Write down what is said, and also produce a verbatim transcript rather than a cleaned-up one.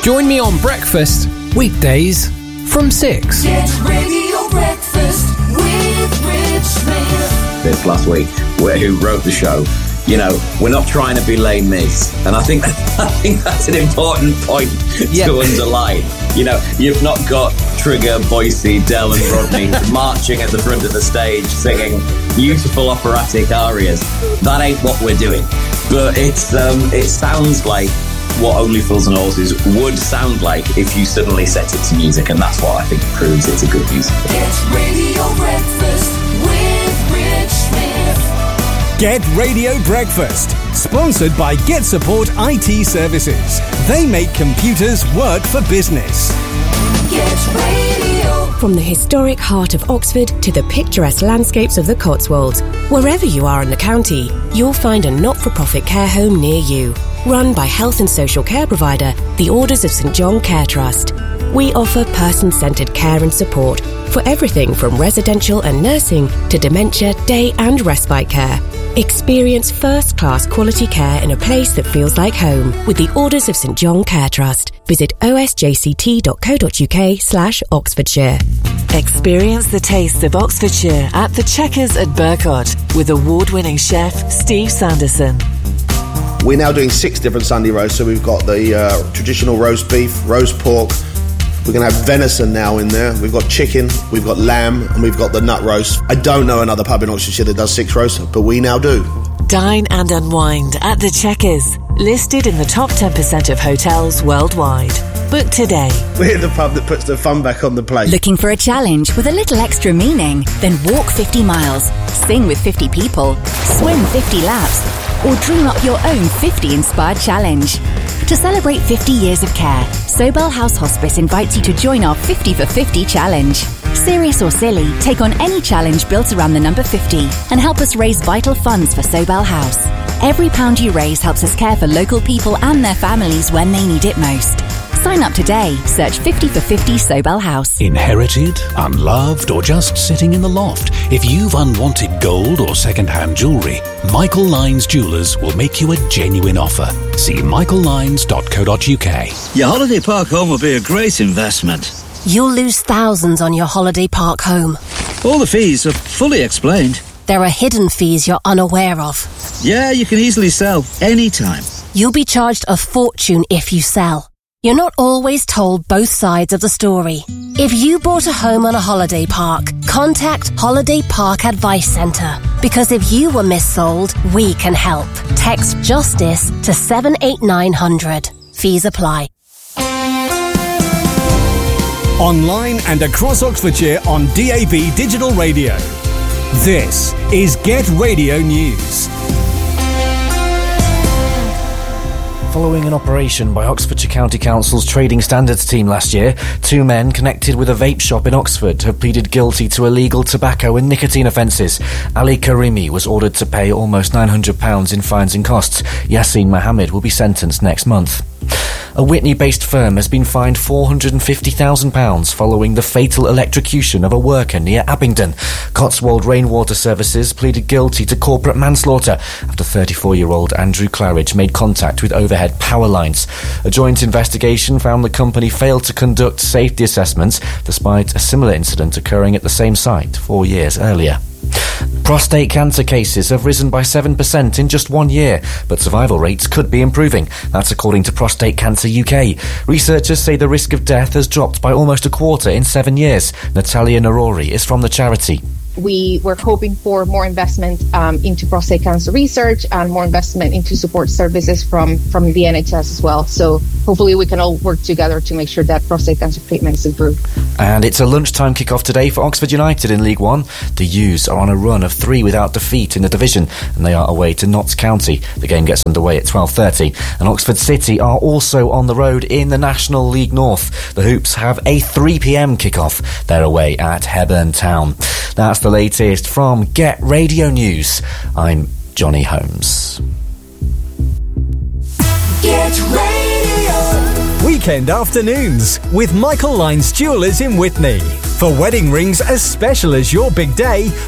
Join me on Breakfast, weekdays from six. Get Radio Breakfast with Rich Smith. This last week, where who wrote the show, you know, we're not trying to be Les Mis. And I think I think that's an important point yeah. to underline. You know, you've not got Trigger, Boise, Dell and Rodney marching at the front of the stage singing beautiful operatic arias. That ain't what we're doing. But it's um, it sounds like what Only Fools and Horses would sound like if you suddenly set it to music, and that's what I think proves it's a good music. Get Radio Breakfast with Rich Smith. Get Radio Breakfast, sponsored by Get Support I T Services. They make computers work for business. Get Radio. From the historic heart of Oxford to the picturesque landscapes of the Cotswolds, wherever you are in the county, you'll find a not-for-profit care home near you. Run by health and social care provider, the Orders of St John Care Trust. We offer person-centred care and support for everything from residential and nursing to dementia, day and respite care. Experience first-class quality care in a place that feels like home with the Orders of St John Care Trust. Visit osjct.co.uk slash Oxfordshire. Experience the taste of Oxfordshire at the Checkers at Burcott with award-winning chef Steve Sanderson. We're now doing six different Sunday roasts. So we've got the uh, traditional roast beef, roast pork. We're going to have venison now in there. We've got chicken, we've got lamb, and we've got the nut roast. I don't know another pub in Oxfordshire that does six roasts, but we now do. Dine and unwind at the Checkers. Listed in the top ten percent of hotels worldwide. Book today. We're the pub that puts the fun back on the plate. Looking for a challenge with a little extra meaning? Then walk fifty miles, sing with fifty people, swim fifty laps, or dream up your own fifty inspired challenge. To celebrate fifty years of care, Sobel House Hospice invites you to join our fifty for fifty challenge. Serious or silly, take on any challenge built around the number fifty and help us raise vital funds for Sobel House. Every pound you raise helps us care for local people and their families when they need it most. Sign up today. Search fifty for fifty Sobel House. Inherited, unloved, or just sitting in the loft? If you've unwanted gold or second-hand jewellery, Michael Lyons Jewellers will make you a genuine offer. See michael lyons dot co dot uk. Your holiday park home will be a great investment. You'll lose thousands on your holiday park home. All the fees are fully explained. There are hidden fees you're unaware of. Yeah, you can easily sell anytime. You'll be charged a fortune if you sell. You're not always told both sides of the story. If you bought a home on a holiday park, contact Holiday Park Advice Centre. Because if you were missold, we can help. Text JUSTICE to seven eight nine hundred. Fees apply. Online and across Oxfordshire on D A B Digital Radio. This is Get Radio News. Following an operation by Oxfordshire County Council's Trading Standards team last year, two men connected with a vape shop in Oxford have pleaded guilty to illegal tobacco and nicotine offences. Ali Karimi was ordered to pay almost nine hundred pounds in fines and costs. Yassine Mohammed will be sentenced next month. A Witney-based firm has been fined four hundred fifty thousand pounds following the fatal electrocution of a worker near Abingdon. Cotswold Rainwater Services pleaded guilty to corporate manslaughter after thirty-four-year-old Andrew Claridge made contact with overhead power lines. A joint investigation found the company failed to conduct safety assessments despite a similar incident occurring at the same site four years earlier. Prostate cancer cases have risen by seven percent in just one year, but survival rates could be improving. That's according to Prostate Cancer U K. Researchers say the risk of death has dropped by almost a quarter in seven years. Natalia Narori is from the charity. We were hoping for more investment um, into prostate cancer research and more investment into support services from, from the N H S as well. So hopefully we can all work together to make sure that prostate cancer treatment is improved. And it's a lunchtime kick-off today for Oxford United in League One. The U's are on a run of three without defeat in the division, and they are away to Notts County. The game gets underway at twelve thirty. And Oxford City are also on the road in the National League North. The Hoops have a three p.m. kick-off. They're away at Hebburn Town. That's the latest from Get Radio News. I'm Johnny Holmes. Get Radio. Weekend afternoons with Michael Lyons Jewellers in Witney. For wedding rings as special as your big day,